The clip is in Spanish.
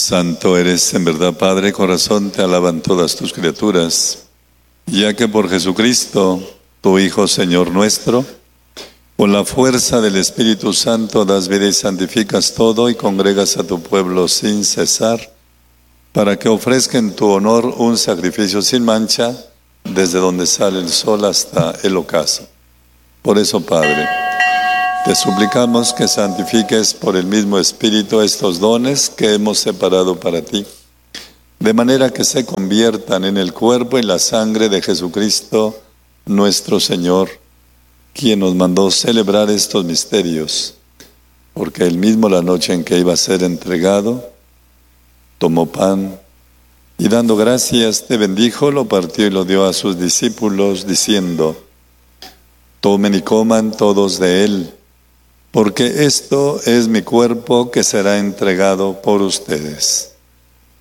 Santo eres en verdad, Padre, con razón te alaban todas tus criaturas, ya que por Jesucristo, tu Hijo, Señor nuestro, con la fuerza del Espíritu Santo das vida y santificas todo y congregas a tu pueblo sin cesar, para que ofrezca en tu honor un sacrificio sin mancha, desde donde sale el sol hasta el ocaso. Por eso, Padre, te suplicamos que santifiques por el mismo Espíritu estos dones que hemos separado para ti, de manera que se conviertan en el cuerpo y la sangre de Jesucristo, nuestro Señor, quien nos mandó celebrar estos misterios, porque él mismo, la noche en que iba a ser entregado, tomó pan y dando gracias te bendijo, lo partió y lo dio a sus discípulos, diciendo: tomen y coman todos de él, porque esto es mi cuerpo que será entregado por ustedes.